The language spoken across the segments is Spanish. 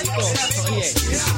Oye.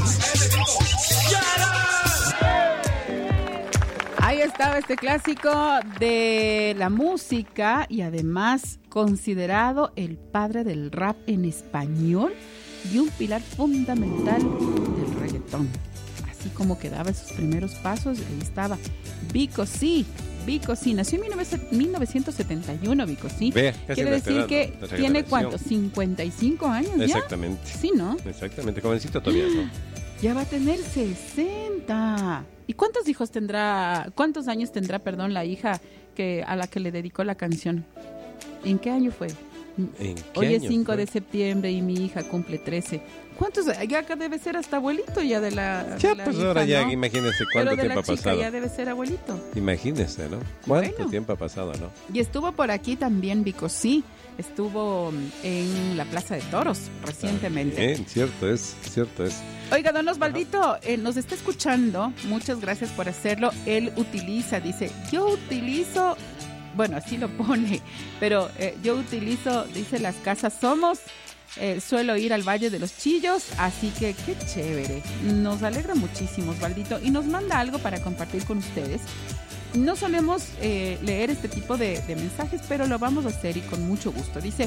Ahí estaba este clásico de la música y además considerado el padre del rap en español y un pilar fundamental del reggaetón. Así como que daba sus primeros pasos, ahí estaba Vico C. Vico C nació en 1971, Vico C. Quiere decir que tiene ¿cuánto? 55 años ya. Exactamente. Sí, ¿no? Exactamente, jovencito todavía, ¿no? Ya va a tener 60. ¿Y cuántos años tendrá, la hija a la que le dedicó la canción? ¿En qué año fue? Hoy es 5 de septiembre y mi hija cumple 13. ¿Cuántos? Ya acá debe ser hasta abuelito ya de la Ya, de la pues hija, ahora ya, ¿no? imagínese cuánto tiempo ha pasado. Ya debe ser abuelito. Imagínese, ¿no? ¿Cuánto tiempo ha pasado, no? Y estuvo por aquí también Vico C. Estuvo en la Plaza de Toros recientemente. Cierto es. Oiga, don Osvaldito, nos está escuchando. Muchas gracias por hacerlo. Él dice, yo utilizo, bueno, así lo pone, pero yo utilizo, dice, las casas Somos. Suelo ir al Valle de los Chillos, así que qué chévere. Nos alegra muchísimo, Osvaldito, y nos manda algo para compartir con ustedes. No solemos leer este tipo de mensajes, pero lo vamos a hacer y con mucho gusto. Dice,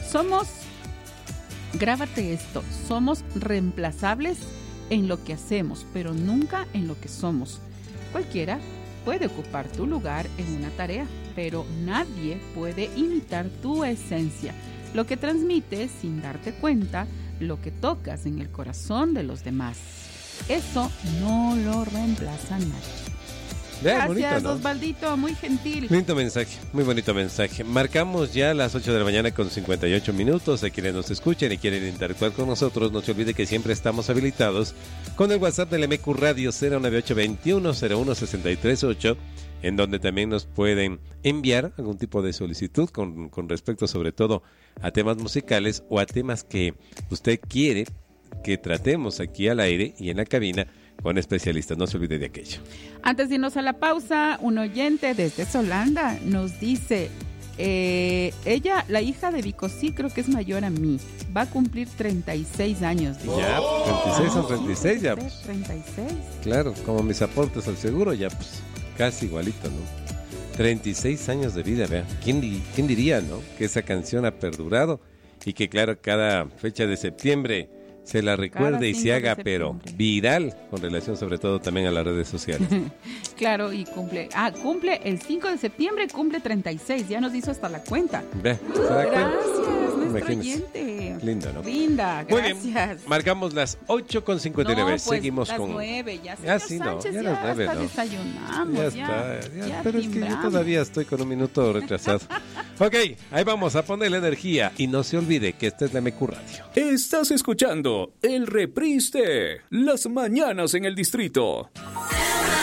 grábate esto, somos reemplazables en lo que hacemos, pero nunca en lo que somos. Cualquiera puede ocupar tu lugar en una tarea, pero nadie puede imitar tu esencia. Lo que transmites sin darte cuenta, lo que tocas en el corazón de los demás. Eso no lo reemplaza nadie. Gracias, bonito, ¿no? Osvaldito, muy gentil. Lindo mensaje, muy bonito mensaje. Marcamos ya las 8 de la mañana con 58 minutos. A quienes nos escuchen y quieren interactuar con nosotros, no se olvide que siempre estamos habilitados con el WhatsApp del MQ Radio 09821016338, en donde también nos pueden enviar algún tipo de solicitud con respecto sobre todo a temas musicales o a temas que usted quiere que tratemos aquí al aire y en la cabina con especialistas. No se olvide de aquello. Antes de irnos a la pausa, un oyente desde Solanda nos dice, ella, la hija de Vico C, creo que es mayor a mí, va a cumplir 36 años. Dice. Ya, 36 son 36 ya. Pues. 36. Claro, como mis aportes al seguro, ya pues casi igualito, ¿no? 36 años de vida, vea. ¿Quién diría, no? Que esa canción ha perdurado y que claro, cada fecha de septiembre se la recuerde y se haga, pero viral, con relación sobre todo también a las redes sociales. Claro, y cumple el 5 de septiembre, cumple 36, ya nos hizo hasta la cuenta. Gracias, nuestro oyente. Lindo, ¿no? Linda, gracias. Muy bien, marcamos las 8:59, no, pues, seguimos las con... 9, ya, ya sí, Sánchez, no, ya las 9, hasta ¿no? Desayunamos, ya pero es que yo todavía estoy con un minuto retrasado. Ok, ahí vamos a ponerle energía y no se olvide que esta es la MQ Radio. Estás escuchando el reprise de Las Mañanas en el Distrito.